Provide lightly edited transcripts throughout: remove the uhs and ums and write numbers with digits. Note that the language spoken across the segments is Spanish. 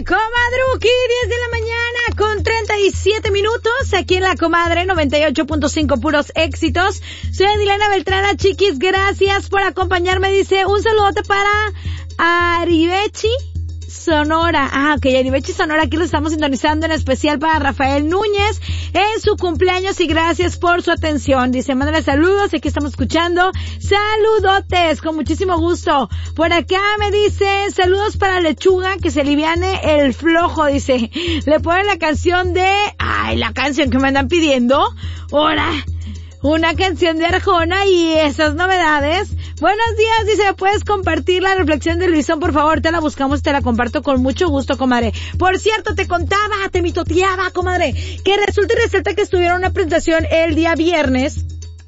Comadruki, 10 de la mañana con 37 minutos, aquí en La Comadre 98.5 puros éxitos. Soy Adilana Beltrana, chiquis, gracias por acompañarme. Dice, un saludote para Aribechi Sonora. Ok, Aribechi Sonora, aquí lo estamos sintonizando, en especial para Rafael Núñez en su cumpleaños, y gracias por su atención. Dice, mándale saludos, aquí estamos escuchando. Saludotes, con muchísimo gusto. Por acá me dice, saludos para Lechuga, que se aliviane el flojo, dice. Le ponen la canción de, la canción que me andan pidiendo. Ahora, una canción de Arjona y esas novedades. Buenos días, dice, ¿me puedes compartir la reflexión de Luisón, por favor? Te la buscamos, te la comparto con mucho gusto, comadre. Por cierto, te contaba, te mitoteaba, comadre, que resulta y resalta que estuvieron una presentación el día viernes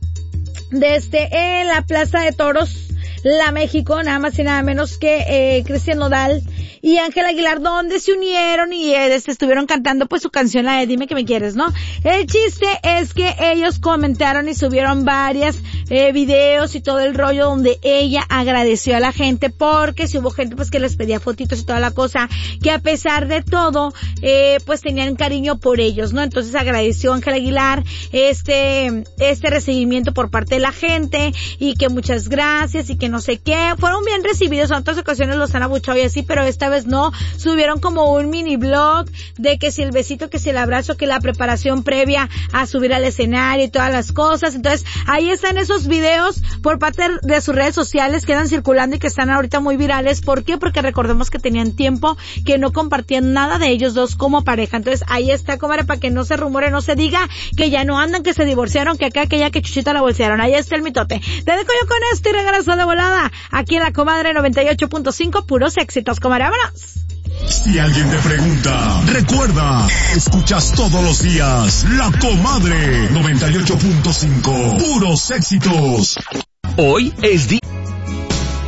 en la Plaza de Toros, La México, nada más y nada menos que Cristian Nodal y Ángel Aguilar, donde se unieron y estuvieron cantando pues su canción, la de Dime que me quieres, ¿no? El chiste es que ellos comentaron y subieron varias videos y todo el rollo donde ella agradeció a la gente, porque si hubo gente pues que les pedía fotitos y toda la cosa, que a pesar de todo pues tenían cariño por ellos, ¿no? Entonces agradeció a Ángel Aguilar este recibimiento por parte de la gente, y que muchas gracias y que no sé qué. Fueron bien recibidos, en otras ocasiones los han abuchado y así, pero esta vez no. Subieron como un mini blog de que si el besito, que si el abrazo, que la preparación previa a subir al escenario y todas las cosas. Entonces ahí están esos videos por parte de sus redes sociales que andan circulando y que están ahorita muy virales. ¿Por qué? Porque recordemos que tenían tiempo que no compartían nada de ellos dos como pareja. Entonces ahí está, comadre, para que no se rumore, no se diga que ya no andan, que se divorciaron, que acá, aquella, que Chuchita la bolsearon. Ahí está el mitote. Te dejo yo con esto y regreso de volada aquí en La Comadre 98.5 puros éxitos, comadre. ¡Vámonos! Si alguien te pregunta, recuerda, escuchas todos los días La Comadre 98.5 puros éxitos. Hoy es día.